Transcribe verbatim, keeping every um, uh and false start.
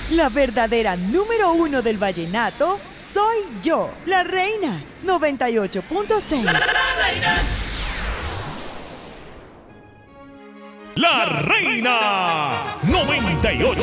La verdadera número uno del vallenato soy yo, la reina. noventa y ocho punto seis. La, la, la reina. La reina noventa y ocho.